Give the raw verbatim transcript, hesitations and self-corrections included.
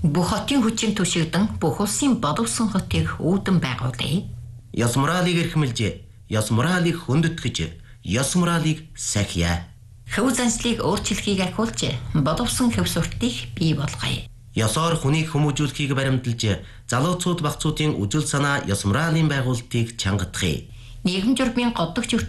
Бүх хотын хүчин түшигдэн бүх улсын боловсон хотыг үүдэн байгуулъя. Ёс моралыг эрхэмлж, ёс моралыг хөндөтгэж, ёс моралыг сахиа. Хөв заншлыг өөрчлөхийг ахиулж, боловсон хөв суртыг бий болгоё. Ёсоор хүнийг хүмүүжүүлэхийг баримталж, залууцууд багцуудын үжил санаа ёс моралын байгуулалтыг чангадахыг. Нийгэм журмын годдогч